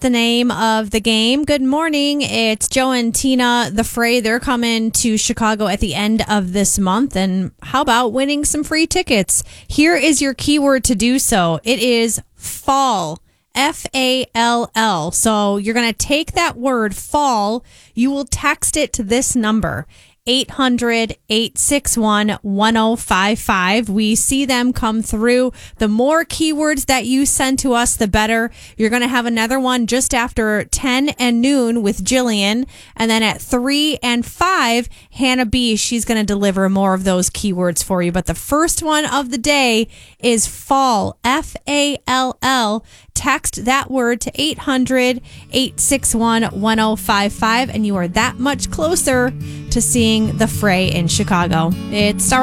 the name of the game. Good morning. It's Joe and Tina, the Fray. They're coming to Chicago at the end of this month. And how about winning some free tickets? Here is your keyword to do so. It is fall. F-A-L-L. So you're going to take that word fall. You will text it to this number. 800-861-1055. We see them come through. The more keywords that you send to us, the better. You're going to have another one just after 10 and noon with Jillian. And then at 3 and 5, Hannah B. She's going to deliver more of those keywords for you. But the first one of the day is fall. F-A-L-L. Text that word to 800-861-1055. And you are that much closer to seeing the Fray in Chicago. It's Star